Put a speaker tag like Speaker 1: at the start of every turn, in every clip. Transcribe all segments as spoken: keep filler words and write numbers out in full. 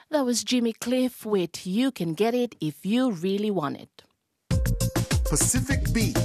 Speaker 1: That was Jimmy Cliff with You Can Get It If You Really Want It.
Speaker 2: Pacific Beat.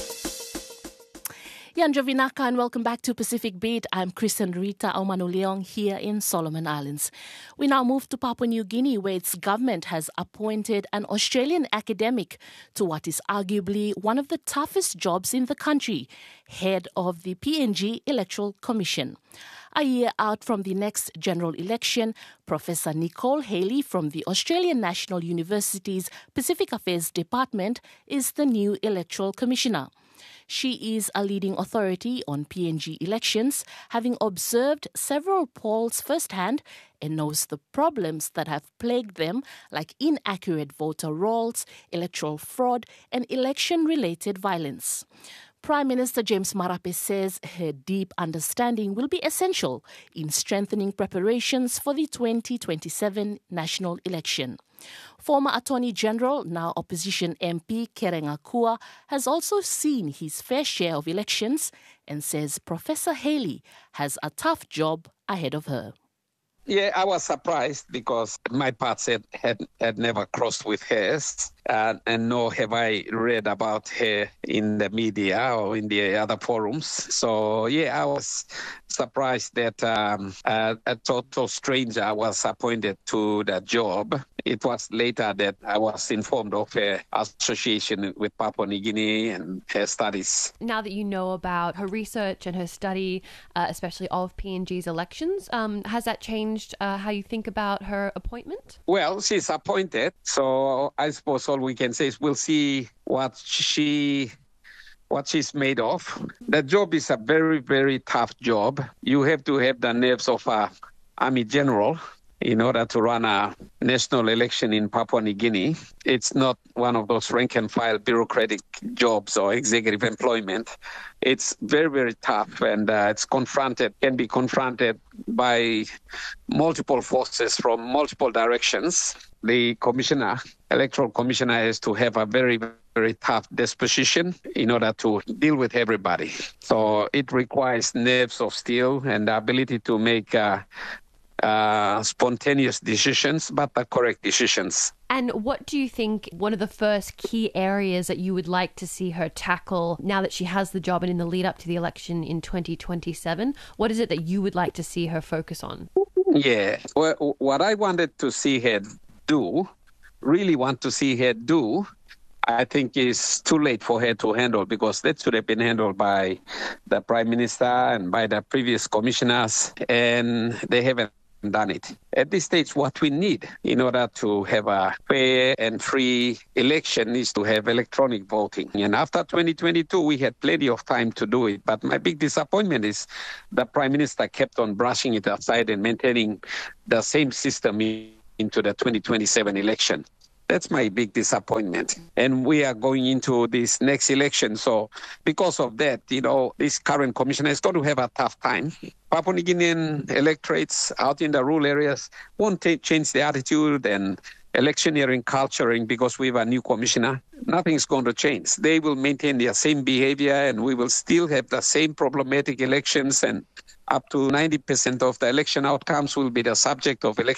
Speaker 1: Yandra Vinaka and welcome back to Pacific Beat. I'm Kristen Rita Aumanuleong here in Solomon Islands. We now move to Papua New Guinea, where its government has appointed an Australian academic to what is arguably one of the toughest jobs in the country, head of the P N G Electoral Commission. A year out from the next general election, Professor Nicole Haley from the Australian National University's Pacific Affairs Department is the new Electoral Commissioner. She is a leading authority on P N G elections, having observed several polls firsthand and knows the problems that have plagued them, like inaccurate voter rolls, electoral fraud, and election-related violence. Prime Minister James Marape says her deep understanding will be essential in strengthening preparations for the twenty twenty-seven national election. Former Attorney General, now opposition M P Kerenga Kua, has also seen his fair share of elections and says Professor Haley has a tough job ahead of her.
Speaker 3: Yeah, I was surprised because my paths had, had, had never crossed with hers, uh, and nor have I read about her in the media or in the other forums. So, yeah, I was surprised that um, a, a total stranger was appointed to the job. It was later that I was informed of her association with Papua New Guinea and her studies.
Speaker 4: Now that you know about her research and her study, uh, especially of P N G's elections, um, has that changed uh, how you think about her appointment?
Speaker 3: Well, she's appointed, so I suppose all we can say is we'll see what she... what she's made of. The job is a very, very tough job. You have to have the nerves of an army general in order to run a national election in Papua New Guinea. It's not one of those rank-and-file bureaucratic jobs or executive employment. It's very, very tough, and uh, it's confronted, can be confronted by multiple forces from multiple directions. The commissioner, electoral commissioner, has to have a very, very tough disposition in order to deal with everybody. So it requires nerves of steel and the ability to make uh, uh, spontaneous decisions, but the correct decisions.
Speaker 4: And what do you think one of the first key areas that you would like to see her tackle now that she has the job and in the lead up to the election in twenty twenty-seven? What is it that you would like to see her focus on?
Speaker 3: Yeah, well, what I wanted to see her do, really want to see her do, I think is too late for her to handle, because that should have been handled by the Prime Minister and by the previous commissioners, and they haven't done it. At this stage, what we need in order to have a fair and free election is to have electronic voting. And after twenty twenty-two, we had plenty of time to do it. But my big disappointment is the Prime Minister kept on brushing it aside and maintaining the same system into the twenty twenty-seven election. That's my big disappointment. And we are going into this next election. So because of that, you know, this current commissioner is going to have a tough time. Papua New Guinean electorates out in the rural areas won't t- change their attitude and electioneering culturing because we have a new commissioner. Nothing's going to change. They will maintain their same behavior, and we will still have the same problematic elections, and up to ninety percent of the election outcomes will be the subject of election